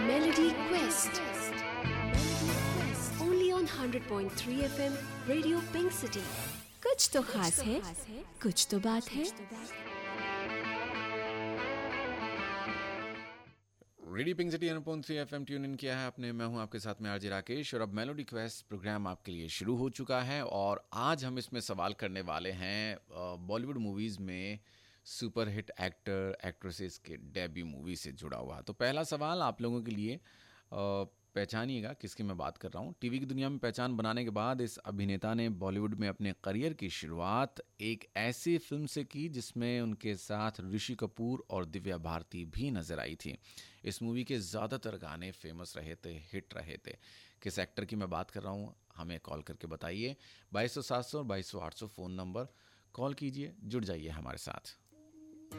Melody Quest. Only on 100.3 FM Radio Pink City. कुछ तो खास है, कुछ तो बात है। Radio pink city 100.3 FM tune in किया है आपने। मैं हूं आपके साथ में आरजे राकेश और अब मेलोडी क्वेस्ट प्रोग्राम आपके लिए शुरू हो चुका है और आज हम इसमें सवाल करने वाले हैं बॉलीवुड मूवीज़ में सुपर हिट एक्टर एक्ट्रेसेस के डेब्यू मूवी से जुड़ा हुआ। तो पहला सवाल आप लोगों के लिए, पहचानिएगा किसकी मैं बात कर रहा हूँ। टीवी की दुनिया में पहचान बनाने के बाद इस अभिनेता ने बॉलीवुड में अपने करियर की शुरुआत एक ऐसी फिल्म से की जिसमें उनके साथ ऋषि कपूर और दिव्या भारती भी नजर आई थी। इस मूवी के ज़्यादातर गाने फेमस रहे थे, हिट रहे थे। किस एक्टर की मैं बात कर रहा हूँ हमें कॉल करके बताइए। 2200 700 और 2200 800 फ़ोन नंबर, कॉल कीजिए, जुड़ जाइए हमारे साथ।